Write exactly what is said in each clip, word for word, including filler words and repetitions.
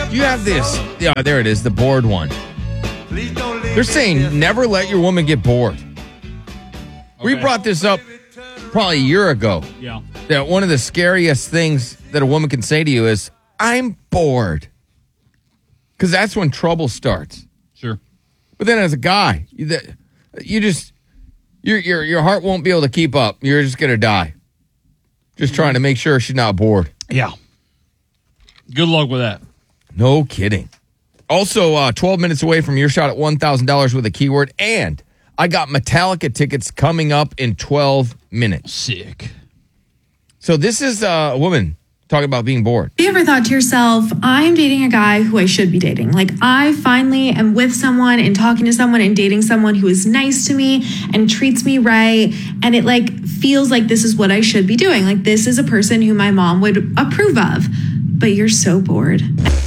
You have this. Yeah, there it is, the bored one. They're saying never let your woman get bored. Okay. We brought this up probably a year ago. Yeah. That one of the scariest things that a woman can say to you is, I'm bored. Because that's when trouble starts. Sure. But then as a guy, you, you just, your your your heart won't be able to keep up. You're just going to die. Just trying to make sure she's not bored. Yeah. Good luck with that. No kidding. Also, uh, twelve minutes away from your shot at one thousand dollars with a keyword. And I got Metallica tickets coming up in twelve minutes. Sick. So this is uh, a woman talking about being bored. Have you ever thought to yourself, I'm dating a guy who I should be dating? Like, I finally am with someone and talking to someone and dating someone who is nice to me and treats me right. And it, like, feels like this is what I should be doing. Like, this is a person who my mom would approve of. But you're so bored.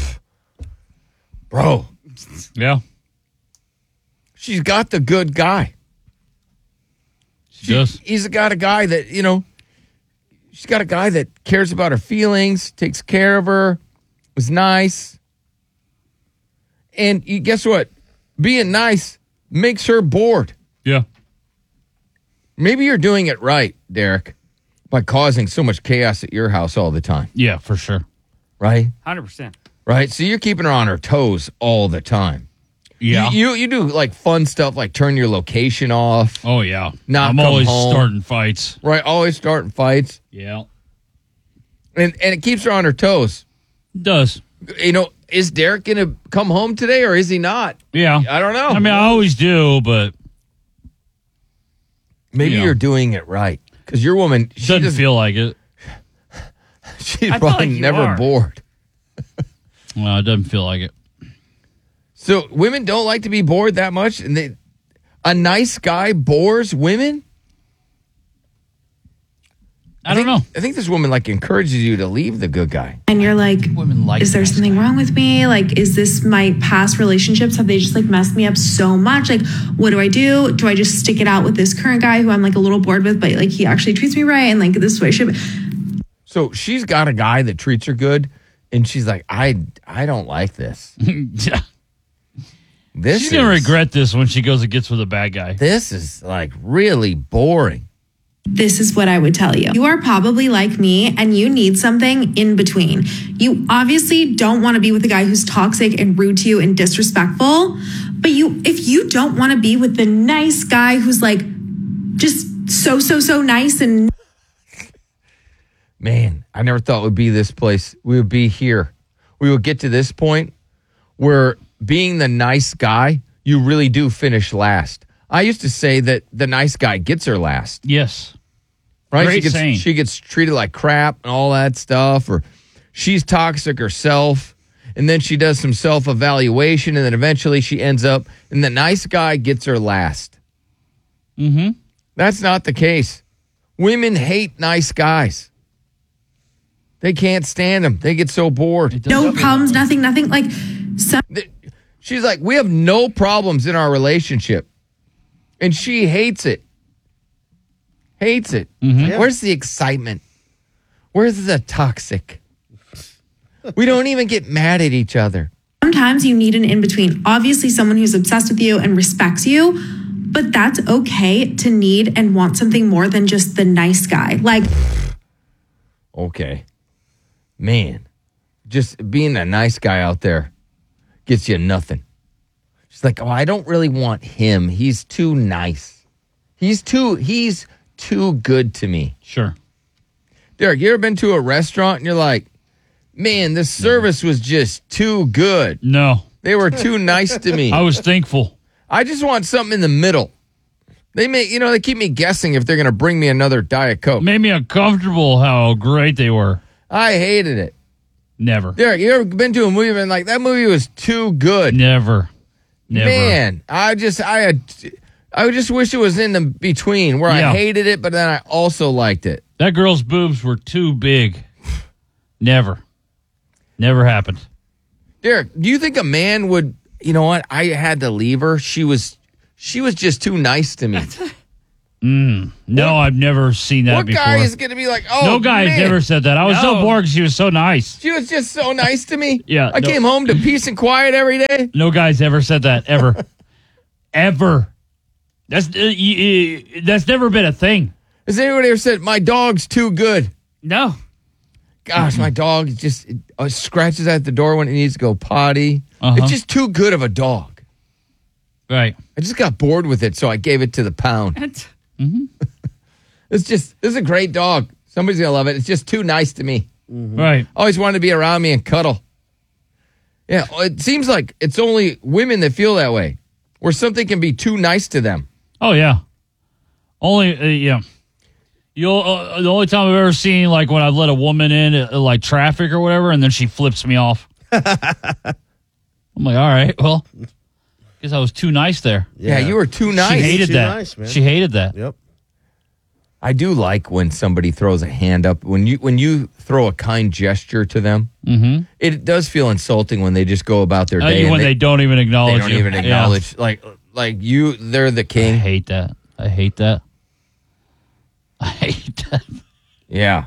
Bro. Yeah. She's got the good guy. She, she does. He's got a guy that, you know, she's got a guy that cares about her feelings, takes care of her, was nice. And you, guess what? Being nice makes her bored. Yeah. Maybe you're doing it right, Derek, by causing so much chaos at your house all the time. Yeah, for sure. Right? one hundred percent. Right? So you're keeping her on her toes all the time. Yeah. You, you, you do like fun stuff like turn your location off. Oh, yeah. Not I'm come always home. starting fights. Right? Always starting fights. Yeah. And and it keeps her on her toes. It does. You know, is Derek going to come home today or is he not? Yeah. I don't know. I mean, I always do, but maybe you know. you're doing it right. Because your woman, she doesn't feel like it. She's I feel probably like you never are. bored. Well, it doesn't feel like it. So women don't like to be bored that much? And they, a nice guy bores women? I, I don't think, know. I think this woman like encourages you to leave the good guy. And you're like, Women like is there nice something guy. wrong with me? Like, is this my past relationships? Have they just like messed me up so much? Like, what do I do? Do I just stick it out with this current guy who I'm like a little bored with, but like he actually treats me right and like this is what I should be? So she's got a guy that treats her good, and she's like, I I don't like this. Yeah. This She's going to is- regret this when she goes and gets with a bad guy. This is like really boring. This is what I would tell you. You are probably like me and you need something in between. You obviously don't want to be with a guy who's toxic and rude to you and disrespectful. But you, if you don't want to be with the nice guy who's like just so, so, so nice and Man, I never thought it would be this place. We would be here. We would get to this point where being the nice guy, you really do finish last. I used to say that the nice guy gets her last. Yes. Right? Great she gets saying. she gets treated like crap and all that stuff, or she's toxic herself, and then she does some self-evaluation, and then eventually she ends up, and the nice guy gets her last. Mm-hmm. That's not the case. Women hate nice guys. They can't stand them. They get so bored. no problems, nothing, nothing. Like, some She's like, we have no problems in our relationship. And she hates it. Hates it. Mm-hmm. Where's the excitement? Where's the toxic? We don't even get mad at each other. sometimes you need an in-between. Obviously, someone who's obsessed with you and respects you, but that's okay to need and want something more than just the nice guy. Like, Okay. Man, just being a nice guy out there gets you nothing. She's like, oh, I don't really want him. He's too nice. He's too, he's too good to me. Sure. Derek, you ever been to a restaurant and you're like, man, this service was just too good. No. They were too nice to me. I was thankful. I just want something in the middle. They make, you know, they keep me guessing if they're going to bring me another Diet Coke. Made me uncomfortable how great they were. I hated it. Never. Derek, you ever been to a movie and been like, that movie was too good? Never. Never. Man, I just, I had, I just wish it was in the between where Yeah. I hated it, but then I also liked it. That girl's boobs were too big. Never. Never happened. Derek, do you think a man would, you know what? I had to leave her. She was, she was just too nice to me. Mm. No, I've never seen that What before. guy is going to be like, oh, no guy's man, ever said that. I was so No. bored 'cause she was so nice. she was just so nice to me. Yeah, I no. came home to peace and quiet every day. No guy's ever said that, ever. Ever. That's uh, y- y- that's never been a thing. Has anybody ever said, my dog's too good? No. Gosh, my dog just uh, scratches at the door when it needs to go potty. Uh-huh. It's just too good of a dog. Right. I just got bored with it, so I gave it to the pound. Mm-hmm. It's just, this is a great dog. Somebody's going to love it. It's just too nice to me. Mm-hmm. Right. Always wanted to be around me and cuddle. Yeah, it seems like it's only women that feel that way, where something can be too nice to them. Oh, yeah. Only, uh, yeah. You'll, uh, the only time I've ever seen, like, when I've let a woman in, uh, like, traffic or whatever, and then she flips me off. I'm like, all right, well, guess I was too nice there. Yeah, you were too nice. She hated Too that. nice, man. She hated that. Yep. I do like when somebody throws a hand up. When you when you throw a kind gesture to them, Mm-hmm. it does feel insulting when they just go about their Uh, day. when and they, don't even they acknowledge don't you. even Yeah. acknowledge, like like you, they're the I king. hate that. I hate that. I hate that. Yeah.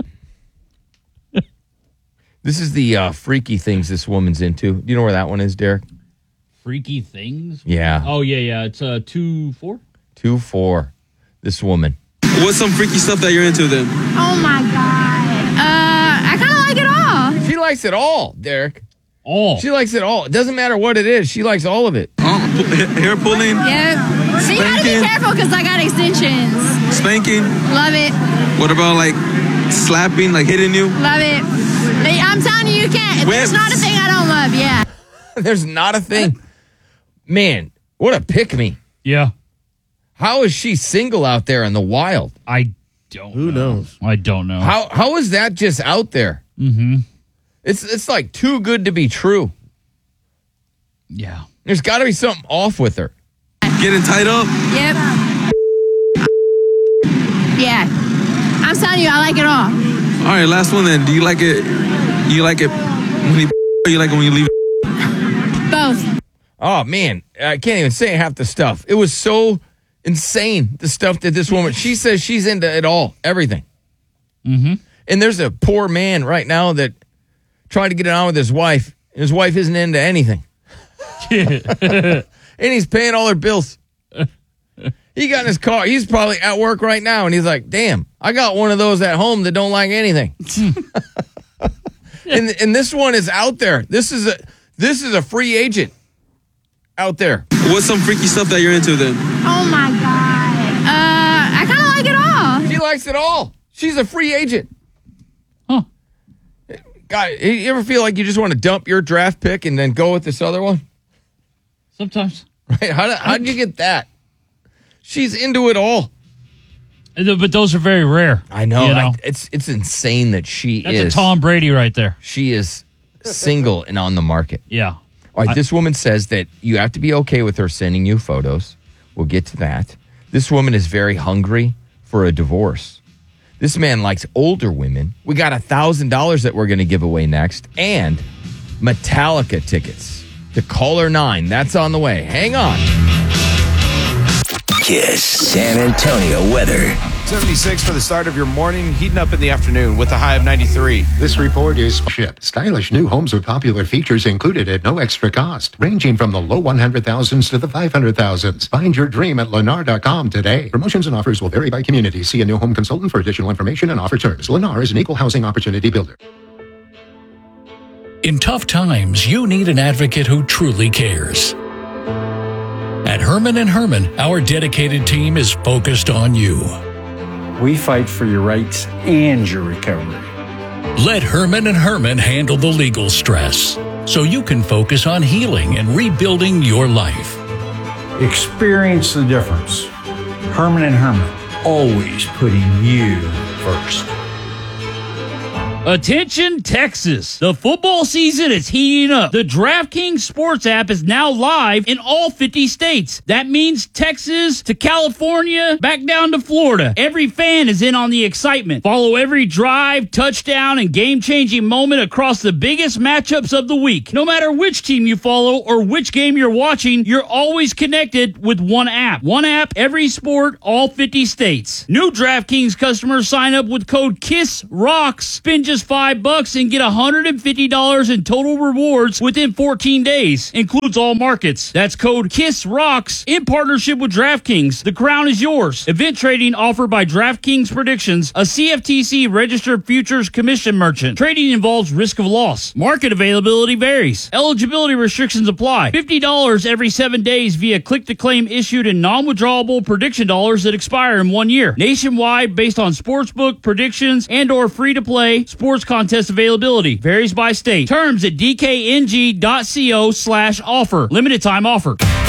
This is the uh, freaky things this woman's into. Do you know where that one is, Derek? Freaky things? Yeah. Oh, yeah, yeah. It's uh, two, four? Two, four. This woman. What's some freaky stuff that you're into then? Oh my god. Uh, I kind of like it all. She likes it all, Derek. Oh. She likes it all. It doesn't matter what it is. She likes all of it. Uh, pu- hair pulling, Yep. So you gotta be Spanking. careful because I got extensions. spanking. Love it. What about like slapping, like hitting you? Love it. They- I'm telling you, you can't. If there's Whips. not a thing I don't love, yeah. There's not a thing. Man, what a pick me. Yeah. How is she single out there in the wild? I don't Who know. knows? I don't know. How how is that just out there? Mm-hmm. It's it's like too good to be true. Yeah. There's got to be something off with her. Getting tied up? Yep. Yeah. I'm telling you, I like it all. All right, last one then. Do you like it? You like it when you or you like it when you leave? Both. Oh man, I can't even say half the stuff. It was so insane, the stuff that this woman, she says she's into it all, everything. Mm-hmm. And there's a poor man right now that tried to get it on with his wife, and his wife isn't into anything. And he's paying all her bills. He got in his car. He's probably at work right now, and he's like, damn, I got one of those at home that don't like anything. and and this one is out there. This is a this is a free agent out there. What's some freaky stuff that you're into then? Oh my god. Uh, I kind of like it all. She likes it all. She's a free agent. Huh. God, you ever feel like you just want to dump your draft pick and then go with this other one? Sometimes. Right? How did, how did you get that? She's into it all. But those are very rare. I know. You know? I, it's it's insane that she That's is. a Tom Brady right there. She is single and on the market. Yeah. All right, I- this woman says that you have to be okay with her sending you photos. We'll get to that. This woman is very hungry for a divorce. This man likes older women. We got one thousand dollars that we're going to give away next, and Metallica tickets to Caller nine. That's on the way. Hang on. Kiss San Antonio weather. seventy-six for the start of your morning, heating up in the afternoon with a high of ninety-three. This report is ship. Stylish new homes with popular features included at no extra cost, ranging from the low one hundred thousands to the five hundred thousands. Find your dream at Lennar dot com today. Promotions and offers will vary by community. See a new home consultant for additional information and offer terms. Lennar is an equal housing opportunity builder. In tough times, you need an advocate who truly cares. At Herman and Herman, our dedicated team is focused on you. We fight for your rights and your recovery. Let Herman and Herman handle the legal stress so you can focus on healing and rebuilding your life. Experience the difference. Herman and Herman, always putting you first. Attention, Texas. The football season is heating up. The DraftKings Sports app is now live in all fifty states. That means Texas to California, back down to Florida. Every fan is in on the excitement. Follow every drive, touchdown, and game-changing moment across the biggest matchups of the week. No matter which team you follow or which game you're watching, you're always connected with one app. One app, every sport, all fifty states. New DraftKings customers sign up with code KISSROCKS. Spend just five bucks and get one hundred fifty dollars in total rewards within fourteen days. Includes all markets. That's code KISSROCKS in partnership with DraftKings. The crown is yours. Event trading offered by DraftKings Predictions, a C F T C registered futures commission merchant. Trading involves risk of loss. Market availability varies. Eligibility restrictions apply. fifty dollars every seven days via click-to-claim issued in non-withdrawable prediction dollars that expire in one year. Nationwide based on sportsbook predictions and or free-to-play sports contest availability. Varies by state. Terms at d k n g dot co slash offer. Limited time offer.